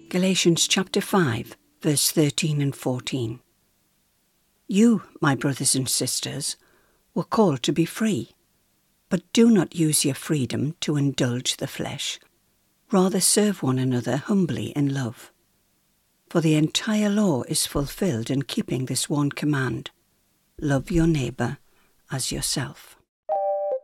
Galatians chapter 5, verse 13 and 14. You, my brothers and sisters, were called to be free, but do not use your freedom to indulge the flesh. Rather serve one another humbly in love. For the entire law is fulfilled in keeping this one command: love your neighbour as yourself.